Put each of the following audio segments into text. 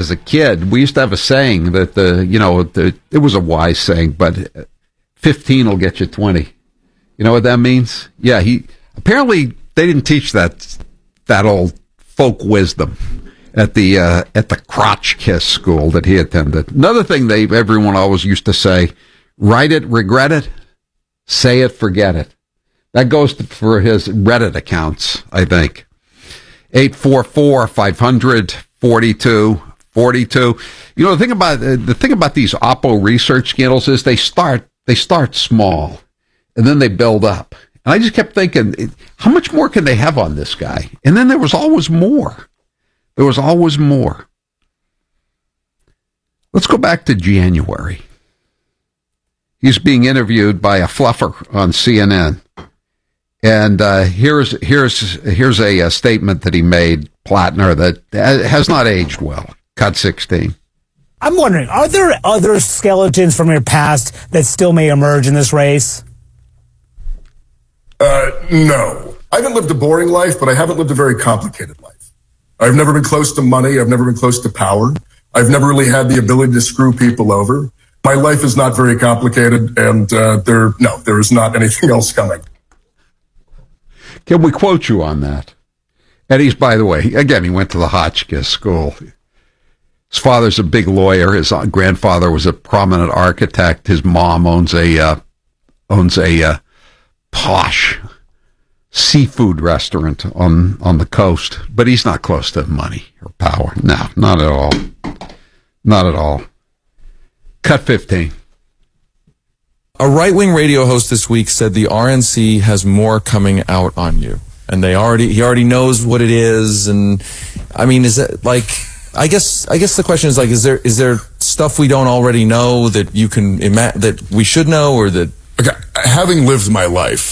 as a kid, we used to have a saying that it was a wise saying, but 15 will get you 20. You know what that means? Yeah, apparently they didn't teach that old folk wisdom at the crotch kiss school that he attended. Another thing everyone always used to say: write it, regret it; say it, forget it. That goes for his Reddit accounts, I think. 844-500-4242. You know, the thing about these Oppo research scandals is they start small and then they build up. And I just kept thinking, how much more can they have on this guy? And then there was always more. There was always more. Let's go back to January. He's being interviewed by a fluffer on CNN. And here's a statement that he made, Plattner, that has not aged well. Cut 16. I'm wondering, are there other skeletons from your past that still may emerge in this race? No. I haven't lived a boring life, but I haven't lived a very complicated life. I've never been close to money. I've never been close to power. I've never really had the ability to screw people over. My life is not very complicated, and there is not anything else coming. Can we quote you on that? And he's, by the way, again, he went to the Hotchkiss school. His father's a big lawyer. His grandfather was a prominent architect. His mom owns a posh seafood restaurant on the coast. But he's not close to money or power. No, not at all. Not at all. Cut 15. A right-wing radio host this week said the RNC has more coming out on you, and he already knows what it is. And I mean, is that like? I guess the question is like, is there stuff we don't already know that you can that we should know, or that? Okay, having lived my life,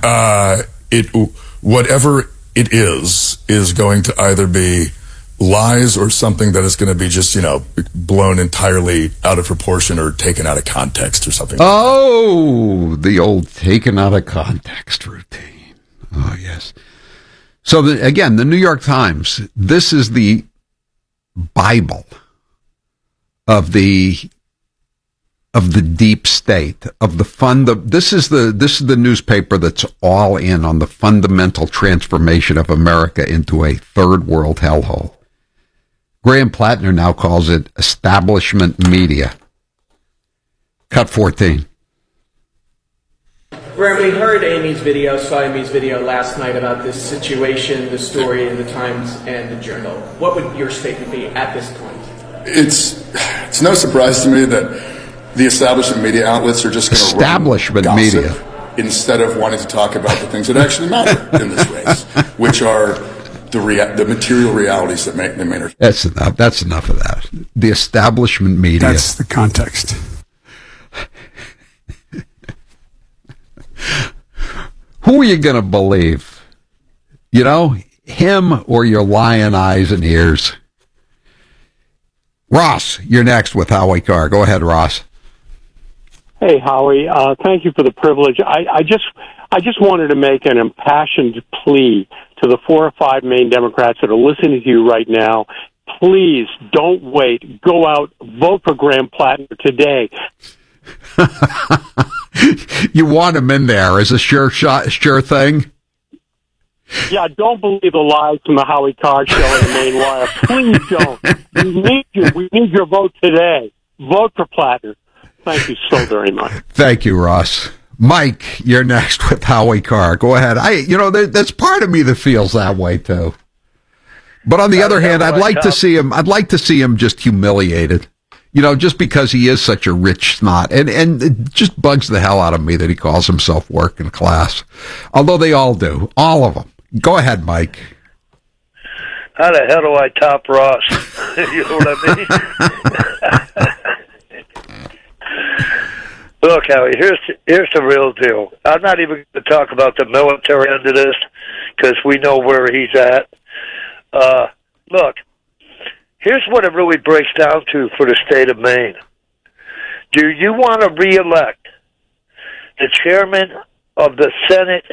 whatever it is going to either be lies or something that is going to be just, blown entirely out of proportion or taken out of context or something. Oh, the old taken out of context routine. Oh, yes. So, again, the New York Times, this is the Bible of the deep state, of the this is the newspaper that's all in on the fundamental transformation of America into a third world hellhole. Graham Plattner now calls it establishment media. Cut 14. Graham, we heard saw Amy's video last night about this situation, the story in the Times and the Journal. What would your statement be at this point? It's no surprise to me that the establishment media outlets are just going to establishment run gossip media instead of wanting to talk about the things that actually matter in this race, which are the material realities that make them matter. That's enough. That's enough of that. The establishment media. That's the context. Who are you going to believe? Him or your lying eyes and ears? Ross, you're next with Howie Carr. Go ahead, Ross. Hey, Howie. Thank you for the privilege. I just wanted to make an impassioned plea to the 4 or 5 Maine Democrats that are listening to you right now. Please don't wait. Go out, vote for Graham Plattner today. You want him in there as a sure thing? Yeah, don't believe the lies from the Howie Carr show and the Maine Wire. Please don't. We need your vote today. Vote for Plattner. Thank you so very much. Thank you, Ross. Mike, you're next with Howie Carr. Go ahead. There's part of me that feels that way too. But on the other hand, I'd like to see him just humiliated. Just because he is such a rich snot. And it just bugs the hell out of me that he calls himself working class. Although they all do. All of them. Go ahead, Mike. How the hell do I top Ross? You know what I mean? Look, Howie, here's the real deal. I'm not even going to talk about the military end of this because we know where he's at. Look, here's what it really breaks down to for the state of Maine. Do you want to reelect the chairman of the Senate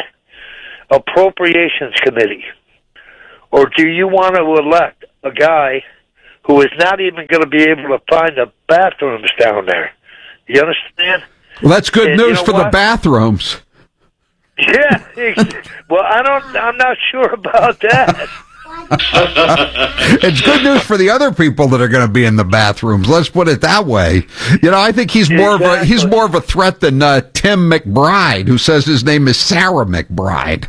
Appropriations Committee? Or do you want to elect a guy who is not even going to be able to find the bathrooms down there. You understand? Well, that's good news for what? the bathrooms. Yeah. Well, I'm not sure about that. It's good news for the other people that are going to be in the bathrooms. Let's put it that way. You know, I think he's more of a threat than Tim McBride, who says his name is Sarah McBride.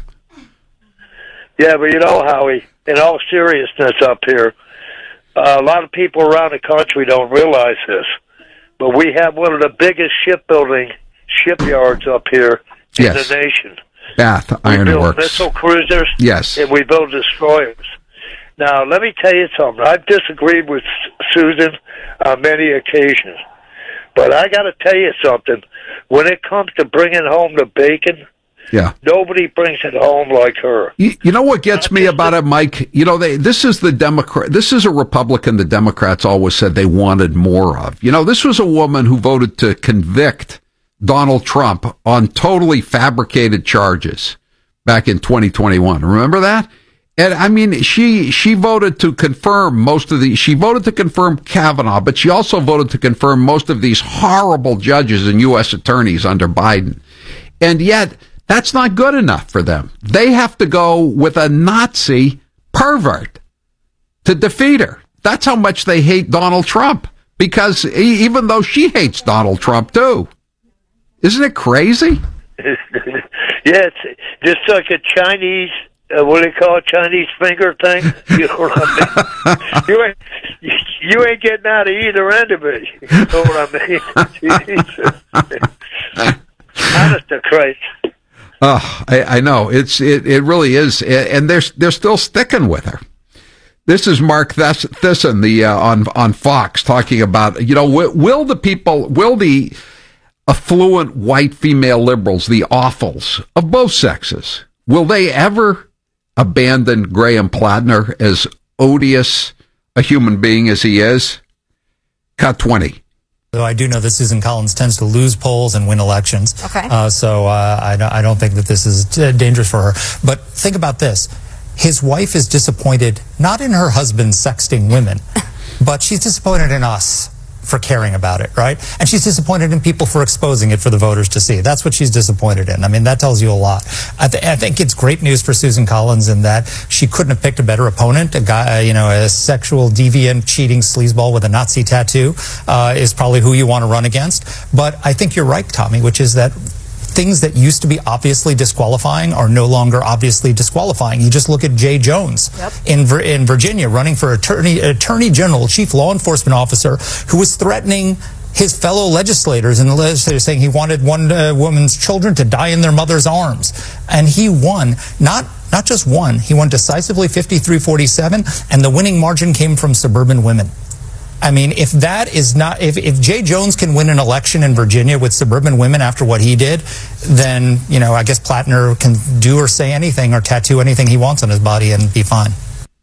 Yeah, but you know, Howie, in all seriousness up here, a lot of people around the country don't realize this, but we have one of the biggest shipyards up here in the nation. Bath Iron We build Works. missile cruisers, Yes. and we build destroyers. Now, let me tell you something. I've disagreed with Susan on many occasions, but I got to tell you something. When it comes to bringing home the bacon, Yeah. nobody brings it home like her. You know what gets me about it, Mike? You know, this is a Republican the Democrats always said they wanted more of. You know, this was a woman who voted to convict Donald Trump on totally fabricated charges back in 2021. Remember that? And I mean, she voted to confirm she voted to confirm Kavanaugh, but she also voted to confirm most of these horrible judges and U.S. attorneys under Biden. And yet, that's not good enough for them. They have to go with a Nazi pervert to defeat her. That's how much they hate Donald Trump, because even though she hates Donald Trump too. Isn't it crazy? Yeah, it's just like a Chinese, what do they call it, Chinese finger thing? You know what I mean? You ain't getting out of either end of it. You know what I mean? Honest to Christ. Oh, I know. It really is. And they're still sticking with her. This is Mark Thyssen, on Fox, talking about, you know, will the affluent white female liberals, the awfuls of both sexes, will they ever abandon Graham Platner, as odious a human being as he is? Cut 20. Though I do know that Susan Collins tends to lose polls and win elections. Okay. So I don't think that this is dangerous for her. But think about this. His wife is disappointed, not in her husband sexting women, but she's disappointed in us for caring about it, right? And she's disappointed in people for exposing it for the voters to see. That's what she's disappointed in. I mean, that tells you a lot. I think it's great news for Susan Collins in that she couldn't have picked a better opponent. A guy, you know, a sexual deviant, cheating sleazeball with a Nazi tattoo is probably who you want to run against. But I think you're right, Tommy, which is that things that used to be obviously disqualifying are no longer obviously disqualifying. You just look at Jay Jones in Virginia, running for attorney general, chief law enforcement officer, who was threatening his fellow legislators in the legislature, saying he wanted one woman's children to die in their mother's arms. And he won, not just won, he won decisively 53-47, and the winning margin came from suburban women. I mean, if Jay Jones can win an election in Virginia with suburban women after what he did, then, you know, I guess Platner can do or say anything or tattoo anything he wants on his body and be fine.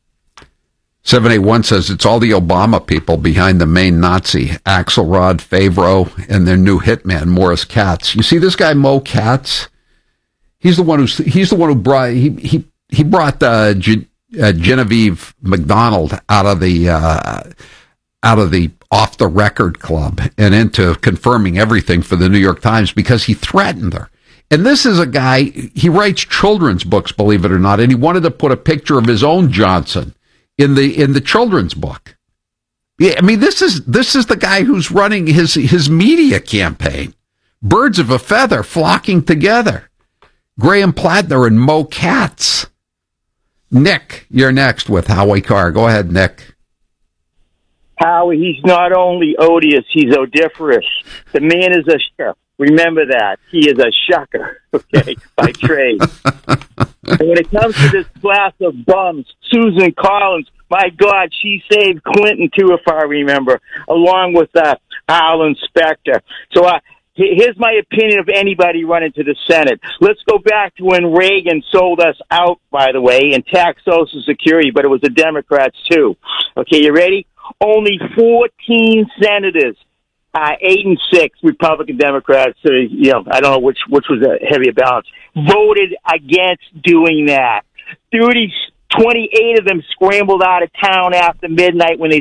781 says it's all the Obama people behind the main Nazi, Axelrod, Favreau, and their new hitman, Morris Katz. You see this guy, Mo Katz? He's the one who brought, he brought Genevieve McDonald out of the off the record club and into confirming everything for the New York Times because he threatened her. And this is a guy, he writes children's books, believe it or not, and he wanted to put a picture of his own Johnson in the children's book. Yeah, I mean, this is the guy who's running his media campaign. Birds of a feather flocking together. Graham Platner and Mo Katz. Nick, you're next with Howie Carr. Go ahead, Nick. Howie, he's not only odious, he's odiferous. The man is a chef. Remember that. He is a shucker, okay, by trade. And when it comes to this class of bums, Susan Collins, my God, she saved Clinton, too, if I remember, along with Alan Specter. So here's my opinion of anybody running to the Senate. Let's go back to when Reagan sold us out, by the way, and taxed Social Security, but it was the Democrats, too. Okay, you ready? Only 14 senators, 8 and 6 Republican Democrats, you know, I don't know which was a heavier balance, voted against doing that. 28 of them scrambled out of town after midnight when they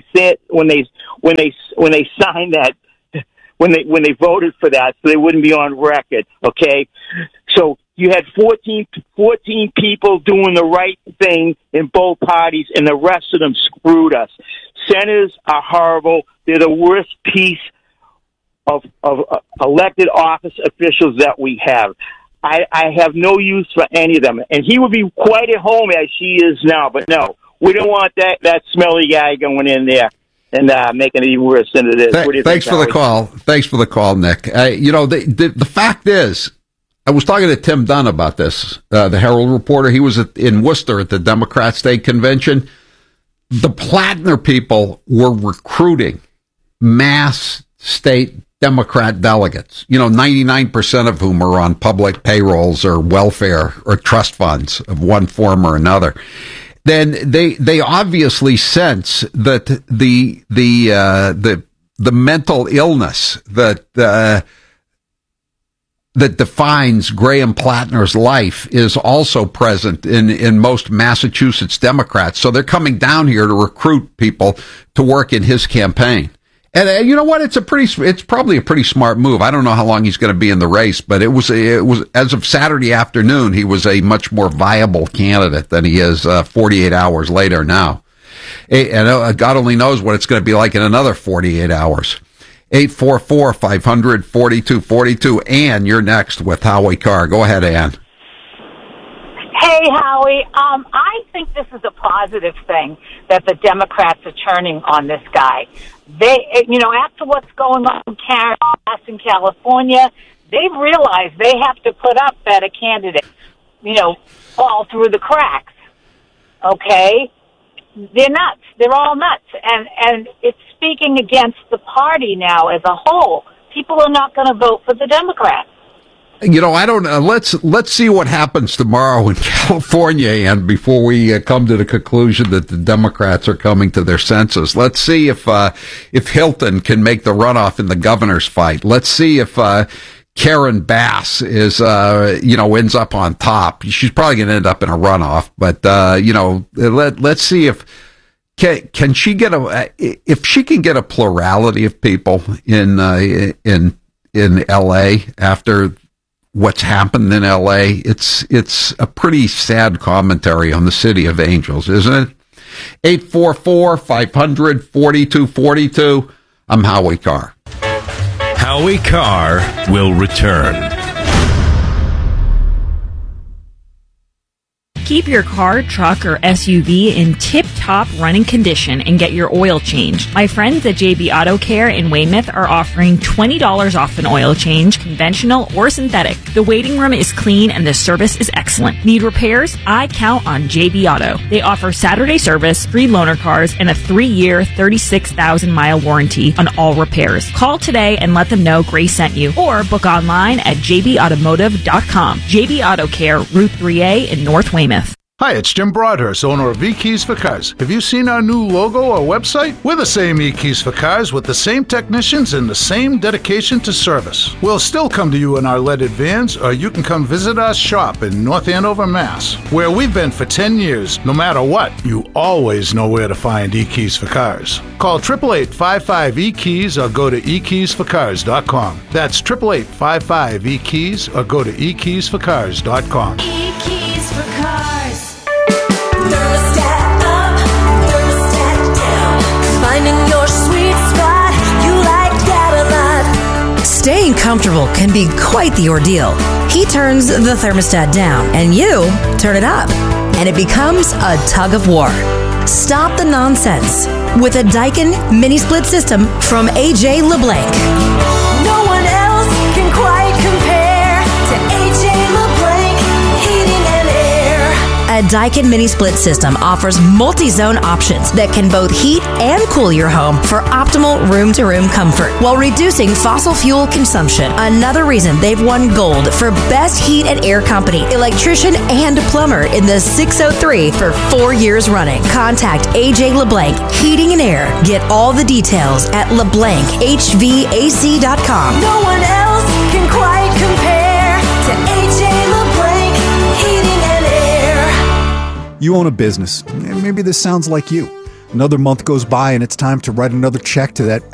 signed that, when they voted for that, so they wouldn't be on record. Okay, so you had 14 people doing the right thing in both parties, and the rest of them screwed us. Senators are horrible. They're the worst piece of elected office officials that we have. I have no use for any of them. And he would be quite at home as she is now. But no, we don't want that smelly guy going in there and making it even worse than it is. Thanks for the call. Thanks for the call, Nick. The fact is, I was talking to Tim Dunn about this, the Herald reporter. He was in Worcester at the Democrat State Convention. The Plattner people were recruiting mass state Democrat delegates, 99% of whom are on public payrolls or welfare or trust funds of one form or another. Then they obviously sense that the mental illness that defines Graham Plattner's life is also present in most Massachusetts Democrats. So they're coming down here to recruit people to work in his campaign. And you know what? It's probably a pretty smart move. I don't know how long he's going to be in the race, but it was as of Saturday afternoon, he was a much more viable candidate than he is 48 hours later now. And God only knows what it's going to be like in another 48 hours. 844-500-4242. Ann, you're next with Howie Carr. Go ahead, Ann. Hey, Howie. I think this is a positive thing that the Democrats are turning on this guy. They, after what's going on in California, they've realized they have to put up better candidates, fall through the cracks. Okay? They're nuts. They're all nuts. And it's speaking against the party now as a whole. People are not going to vote for the Democrats. I don't know. Let's see what happens tomorrow in California, and before we come to the conclusion that the Democrats are coming to their senses. Let's see if Hilton can make the runoff in the governor's fight. Let's see if Karen Bass is ends up on top. She's probably going to end up in a runoff, but let's see if can she get if she can get a plurality of people in LA after what's happened in LA. It's a pretty sad commentary on the city of angels, isn't it? 844-500-4242. I'm Howie Carr. Howie Carr will return. Keep your car, truck, or SUV in tip-top running condition and get your oil changed. My friends at JB Auto Care in Weymouth are offering $20 off an oil change, conventional or synthetic. The waiting room is clean and the service is excellent. Need repairs? I count on JB Auto. They offer Saturday service, free loaner cars, and a 3-year, 36,000-mile warranty on all repairs. Call today and let them know Grace sent you, or book online at jbautomotive.com. JB Auto Care, Route 3A in North Weymouth. Hi, it's Jim Broadhurst, owner of E-Keys for Cars. Have you seen our new logo or website? We're the same E-Keys for Cars with the same technicians and the same dedication to service. We'll still come to you in our leaded vans, or you can come visit our shop in North Andover, Mass, where we've been for 10 years. No matter what, you always know where to find E-Keys for Cars. Call 888-55-E-KEYS or go to ekeysforcars.com. That's 888-55-E-KEYS or go to ekeysforcars.com. E-Keys for Cars. Thermostat up, thermostat down. Finding your sweet spot, you like that a lot. Staying comfortable can be quite the ordeal. He turns the thermostat down, and you turn it up, and it becomes a tug of war. Stop the nonsense with a Daikin mini split system from AJ LeBlanc. No one else can quite compare to AJ LeBlanc Heating and Air. A Daikin mini split system offers multi-zone options that can both heat and cool your home for optimal room-to-room comfort while reducing fossil fuel consumption. Another reason they've won gold for Best Heat and Air Company, electrician and plumber in the 603 for 4 years running. Contact AJ LeBlanc Heating and Air. Get all the details at LeBlancHVAC.com. No one else can quite compare to AJ LeBlanc Heating and Air. You own a business, and maybe this sounds like you. Another month goes by and it's time to write another check to that